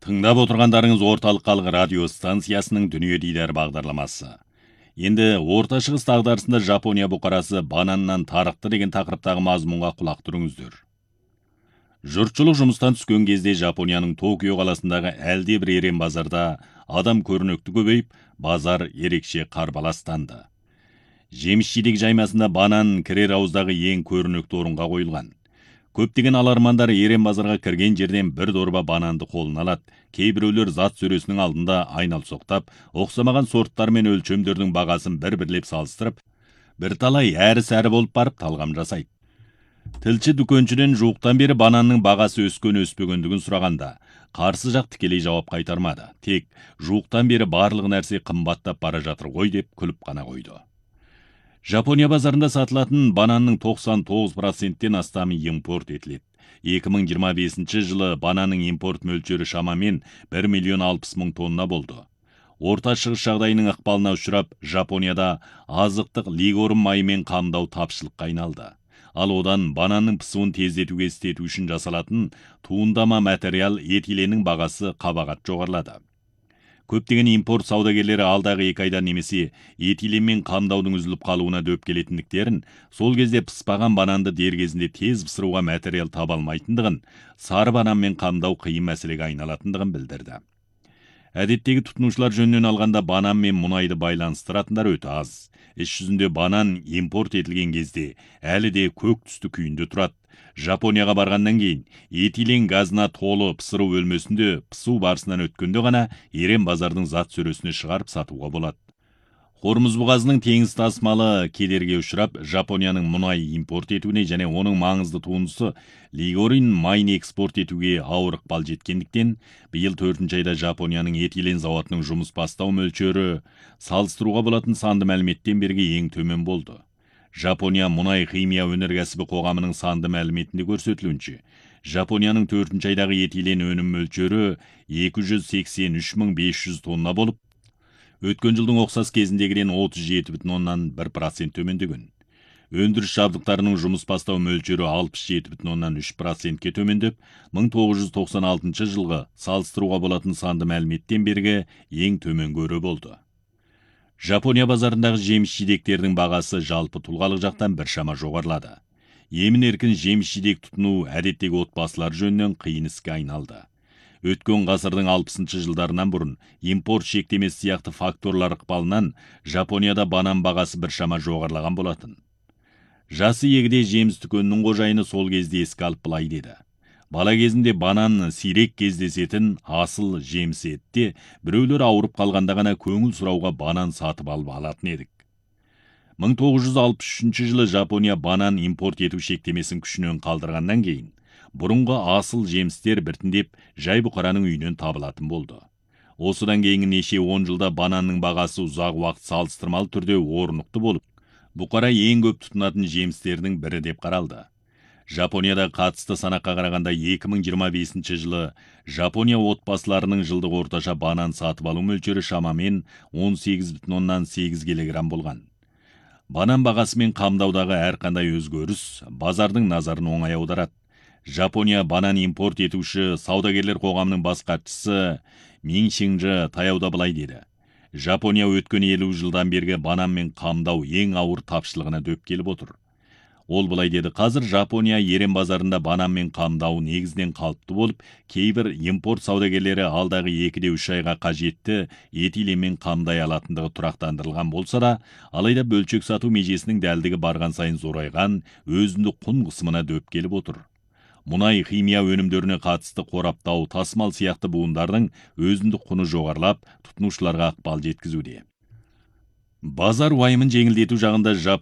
Тыңдап отырғандарыңыз орталық халық радио станциясының Дүние Дидар бағдарламасы. Енді орта шығыс дағдарысында Жапония бұқарасы бананнан тарықты деген тақырыптағы мазмұнға құлақ түріңіздер. Жұртшылық жұмыстан түскен кезде Жапонияның Токио қаласындағы әлде бір ерен базарда адам көрнекті көбейіп, базар ерекше қарбаластанды. Жеміс-жидек жаймасында банан кірер ауыздағы ең көрнекті орынға қойылған. Көптеген алармандар ерен базарға кірген жерден бір дорба бананды қолына алады. Кейбіреулер зат сөресінің алдында айналсоқтап, оқсамаған сорттар мен өлшемдердің бағасын бір-бірлеп салыстырып, бірталай әрі-сәрі болып барып талғам жасайды. Тілші дүкеншіден жуықтан бері бананның бағасы өскен-өспегендігін сұрағанда, қарсы жақ тікелей жауап қайтармады. Тек жуықтан бері барлық нәрсе қымбаттап бара жатыр ғой деп күліп қана қойды. Жапония базарында сатылатын бананның 99%-тен астамы импорт етіледі. 2025 жылы бананның импорт мөлшері шамамен 1,060,000 тонна болды. Орта шығыс жағдайының ықпалына ұшырап, Жапонияда азықтық лигорым майымен қамдау тапшылыққа айналды. Ал одан бананның пысуын тездетуге істету үшін жасалатын туындама материал этиленнің бағасы қабағат жоғарылады. Көптеген импорт саудагерлері алдағы 2 айда немесе этиленмен қамдаудың үзіліп қалуына дөп келетіндіктерін, сол кезде пыспаған бананды дер кезінде тез пысыруға материал таба алмайтындығын, сары бананмен қамдау қиын мәселеге айналатындығын білдірді. Әдеттегі тұтынушылар жөнінен алғанда банан мен мұнайды байланыстыратындар өте аз. Іс жүзінде банан импорт етілген кезде әлі де көк түсті күйінде тұрады. Жапонияға барғаннан кейін этилен газына толы пысыру бөлмесінде пысу барысынан өткенде ғана ерен базардың зат сөресіне шығарып сатуға болады. Хормуз бұғазының теңіз тасымалы кедерге ұшырап, Жапонияның мұнай импорт етуіне және оның маңызды туындысы лигорин майын экспорт етуге ауыр ықпал жеткендіктен, биыл 4 айда Жапонияның этилен зауытының жұмыс бастау мөлшері салыстыруға болатын санды мәліметтен бергі ең төмен болды. Жапония мұнай химия өнеркәсібі қоғамының санды мәліметінде көрсетілуінше, Жапонияның 4 айдағы этилен өнім мөлшері 283,500 тонна болып, өткен жылдың оқсас кезіндегіден 37,1% төмендеген. Өндіріс жабдықтарының жұмыс бастау мөлшері 67,3%-ке төмендеп, 1996 жылғы салыстыруға болатын санды мәліметтен бергі ең төмен көрі болды. Жапония базарындағы жеміс-жидектердің бағасы жалпы тұлғалық жақтан біршама жоғарылады. Емін-еркін жеміс-жидек тұтыну әдеттегі отбасылар жөнінен қиын іске айналды. Өткен ғасырдың 60 жылдарынан бұрын импорт шектемесі сияқты факторлар ықпалынан Жапонияда банан бағасы біршама жоғарылаған болатын. Жасы егде жеміс дүкенінің қожайыны сол кезде еске алып былай деді: бала кезінде банан сирек кездесетін асыл жеміс еді, біреулер ауырып қалғанда ғана көңіл сұрауға банан сатып алып алатын едік. 1963 жылы Жапония банан импорт ету шектемесін күшінен қалдырғаннан кейін, бұрынғы асыл жемістер біртіндеп жай бұқараның үйінен табылатын болды. Осыдан кейінгі неше 10 жылда бананның бағасы ұзақ уақыт салыстырмалы түрде орнықты болып, бұқара ең көп тұтынатын жемістердің бірі деп қаралды. Жапонияда қатысты санаққа қарағанда 2025 жылы Жапония отбасыларының жылдық орташа банан сатып алу мөлшері шамамен 18,8 килограмм болған. Банан бағасымен қамдаудағы әрқандай өзгеріс базардың назарын оңай аударады. Жапония банан импорт етуші саудагерлер қоғамының бас хатшысы Мин Шинжи таяуда былай деді: Жапония өткен 50 жылдан бергі бананмен қамдау ең ауыр тапшылығына дөп келіп отыр. Ол былай деді: қазір Жапония ерен базарында бананмен қамдау негізінен қалыпты болып, кейбір импорт саудагерлері алдағы 2-3 айға қажетті этиленмен қамдай алатындығы тұрақтандырылған болса да, алайда бөлшек сату межесінің дәлдігі барған сайын зорайған, өзіндік құн қысымына дөп келіп отыр. Мұнай химия өнімдеріне қатысты қораптау, тасымал сияқты буындардың өзіндік құны жоғарылап, тұтынушыларға ықпал жеткізуде. Базар уайымын жеңілдету жағында